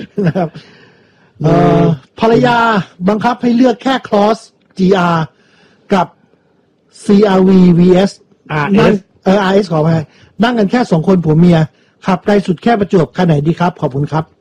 นะครับภรรยาบังคับให้เลือกแค่ Cross GR กับ CRV VS RS ขอไปนั่งกันแค่2คนผัวเมียขับไกลสุดแค่ประจวบคันไหนดีครับขอบคุณครับ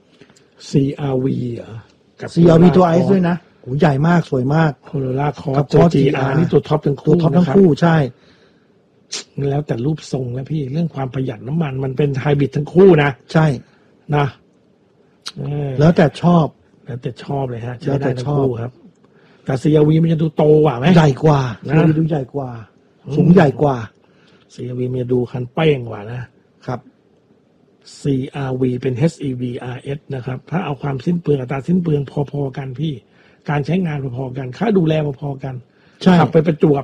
CRV กับ CRV ตัว RS ด้วยนะโหใหญ่มากสวยมาก Corolla Cross GR นี่ตัวท็อปทั้งคู่ใช่แล้วแต่รูปทรงแล้วพี่เรื่องความประหยัดน้ำมันมันเป็นไฮบริดทั้งคู่นะใช่นะแล้วแต่ชอบเลยฮะใช้ได้ทั้งคู่ครับแต่ CRV มันจะดูโตกว่าไหมใหญ่กว่าดูใหญ่กว่าสูงใหญ่กว่า CRV มันจะดูคันเป้งกว่านะครับ CRV เป็น HEV RS นะครับถ้าเอาความสิ้นเปลืองอัตราสิ้นเปลืองพอๆกันพี่การใช้งานพอๆกันค่าดูแลพอๆกันขับไปประจวบ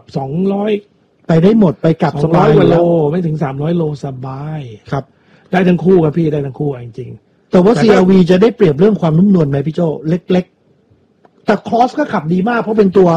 200 ไปได้หมดไปกลับ 200 กว่าโลไม่ถึง300 โลสบายครับได้ทั้งคู่ครับพี่ได้ทั้งคู่จริงๆแต่ว่า CRV จะได้เปรียบเรื่องความนุ่มนวลไหมพี่โจเล็กๆแต่ Cross ก็ขับดีมากเพราะเป็นตัว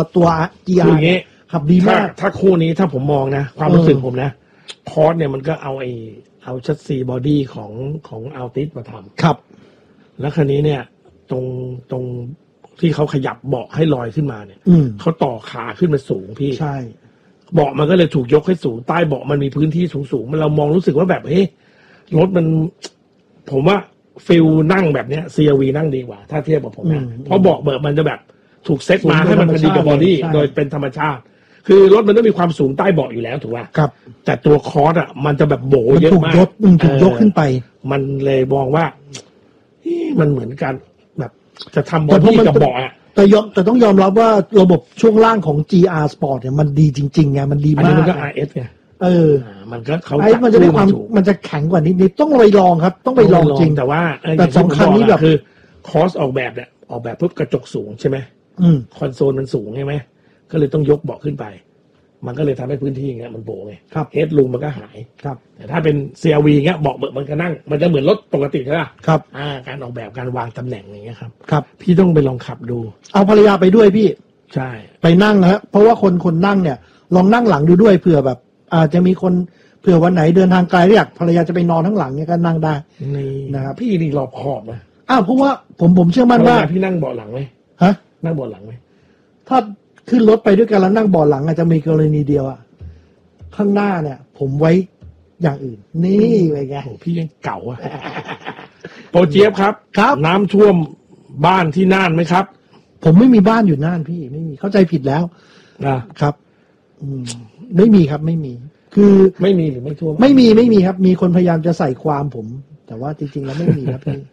GR ขับดีมากถ้าคู่นี้ถ้าผมมองนะความรู้สึกผมนะCrossเนี่ยมันก็เอาชัสซีบอดี้ของอัลติสมาทำครับแล้วคันนี้เนี่ยตรงที่เขาขยับเบาะให้ลอยขึ้นมาเนี่ยเขาต่อขาขึ้นมาสูงพี่ใช่เบาะมันก็เลยถูกยกให้สูงใต้เบาะมันมีพื้นที่สูงมันเรามองรู้สึกว่าแบบเฮ้ยรถมันผมว่าฟิลนั่งแบบเนี้ย CRV นั่งดีกว่าถ้าเทียบกับผมนะเพราะเบาะมันจะแบบถูกเซ็ตมาให้มันพอดีกับบอดี้โดยเป็นธรรมชาติคือรถมันต้องมีความสูงใต้เบาะอยู่แล้วถูกป่ะครับแต่ตัวคอร์สอ่ะมันจะแบบโบเยอะมากถูกยกขึ้นไปมันเลยมองว่ามันเหมือนกันแบบจะทำบอดี้กับเบาะอ่ะแต่ต้องยอมรับว่าระบบช่วงล่างของ GR Sport เนี่ยมันดีจริงๆไงมันดีมากอันนี้มันก็ RS ไงมันก็เขามันจะได้ความมันจะแข็งกว่านิดต้องไปลองครับต้องไปลองจริงแต่ว่าสำคัญนี้แบบคือคอร์สออกแบบเนี่ยออกแบบปุ๊บกระจกสูงใช่ไหมคอนโซลมันสูงใช่ไหมก็เลยต้องยกเบาะขึ้นไปมันก็เลยทำให้พื้นที่อย่างเงี้ยมันโบไงเฮดรูมมันก็หายแต่ถ้าเป็น CRV เงี้ยเบาะมันก็นั่งมันจะเหมือนรถปกติใช่ป่ะครับการออกแบบการวางตำแหน่งอย่างเงี้ยครับครับพี่ต้องไปลองขับดูเอาภรรยาไปด้วยพี่ใช่ไปนั่งนะเพราะว่าคนนั่งเนี่ยลองนั่งหลังดูด้วยเผื่อแบบอาจจะมีคนเผื่อวันไหนเดินทางไกลอยากภรรยาจะไปนอนทั้งหลังเนี่ยก็นั่งได้นะครับพี่นี่รอบขอบนะเพราะว่าผมเชื่อมั่นว่าพี่นั่งเบาะหลังไหมนั่งเบาะหลังไหมถ้าขึ้นรถไปด้วยกันแล้วนั่งเบาะหลังอาจจะมีกรณีเดียวอะข้างหน้าเนี่ยผมไว้อย่างอื่นนี่ไงโอ้พี่ยังเก่าอะโปรเจี๊ยบครับน้ำท่วมบ้านที่น่านไหมครับผมไม่มีบ้านอยู่น่านพี่ไม่มีเข้าใจผิดแล้วนะครับไม่มีครับไม่มีคือไม่มีหรือไม่ท่วมไม่มีครับมีคนพยายามจะใส่ความผมแต่ว่าจริงๆแล้วไม่มีครับพี่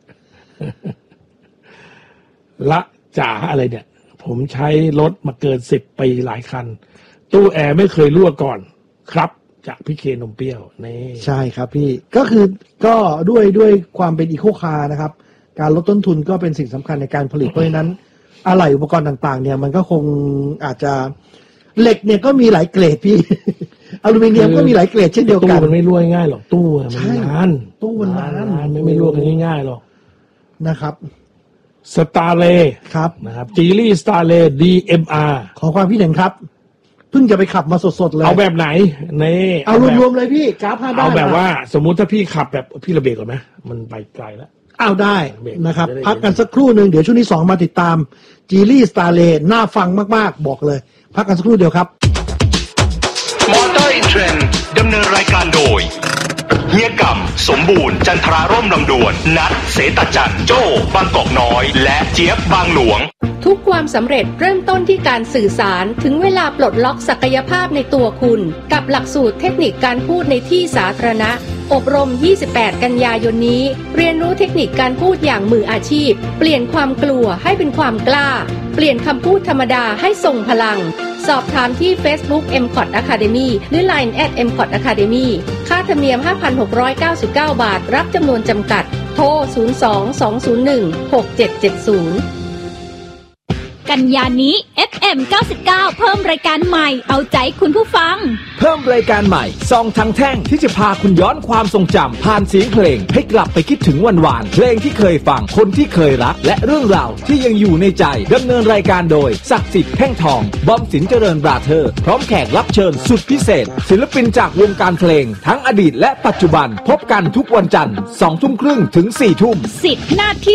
ละจ๋าอะไรเนี่ยผมใช้รถมาเกิน10 ปีหลายคันตู้แอร์ไม่เคยรั่วก่อนครับจากพี่เคนมเปรี้ยวนี่ใช่ครับพี่ก็คือก็ด้วยความเป็นอีโคคาร์นะครับการลดต้นทุนก็เป็นสิ่งสำคัญในการผลิตเพราะฉะนั้นอะไหล่อุปกรณ์ต่างๆเนี่ยมันก็คงอาจจะเหล็กเนี่ยก็มีหลายเกรดพี่อลูมิเนียมก็มีหลายเกรดเช่นเดียวกันตู้มันไม่รั่วง่ายหรอกตู้มันนานตู้มันนานไม่รั่วกันง่ายๆหรอกนะครับสตาร์เลครับนะครับจีลี่สตาร์เล DMR ขอความคิดเห็นครับเพิ่งจะไปขับมาสดๆเลยเอาแบบไหนนี่เอารวมๆเลยพี่กราฟ5ได้เอาแบบว่าสมมุติถ้าพี่ขับแบบพี่ระเบิดก่อนไหมมันไปไกลแล้วเอาได้นะครับพักกันสักครู่หนึ่งเดี๋ยวช่วงที่2มาติดตามจีลี่สตาร์เลน่าฟังมากๆบอกเลยพักกันสักครู่เดียวครับมอเตอร์อินเทรนด์ดำเนินรายการโดยเฮียกำสมบูรณ์จันทราร่มลำดวนนัทเสตจันโจ้บางกอกน้อยและเจี๊ยบบางหลวงทุกความสำเร็จเริ่มต้นที่การสื่อสารถึงเวลาปลดล็อกศักยภาพในตัวคุณกับหลักสูตรเทคนิคการพูดในที่สาธารณะอบรม28กันยายนนี้เรียนรู้เทคนิคการพูดอย่างมืออาชีพเปลี่ยนความกลัวให้เป็นความกล้าเปลี่ยนคำพูดธรรมดาให้ทรงพลังสอบถามที่ Facebook MCOT Academy หรือ Line @MCOT Academy ค่าธรรมเนียม 5,699 บาทรับจำนวนจำกัดโทร 02-201-6770 กันยานี้ FM 99เพิ่มรายการใหม่เอาใจคุณผู้ฟังเพิ่มรายการใหม่ซองทางแท่งที่จะพาคุณย้อนความทรงจำผ่านเสียงเพลงให้กลับไปคิดถึงวันวานเพลงที่เคยฟังคนที่เคยรักและเรื่องราวที่ยังอยู่ในใจดำเนินรายการโดยศักดิ์สิทธิ์แท่งทองบอมสินเจริญบราเธอร์พร้อมแขกรับเชิญสุดพิเศษศิลปินจากวงการเพลงทั้งอดีตและปัจจุบันพบกันทุกวันจันทร์ 20:30 ถึง 4 ทุ่ม 10 หน้าที่